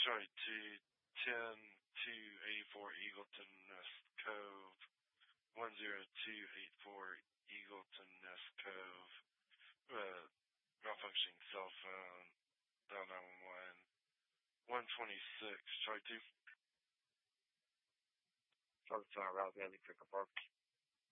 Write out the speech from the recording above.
Charlie 210 284 Eagleton Nest Cove, 10284 Eagleton Nest Cove, malfunctioning cell phone, dial 911, 126 Charlie 2. Charlie 2 Route Valley, Cricket Park.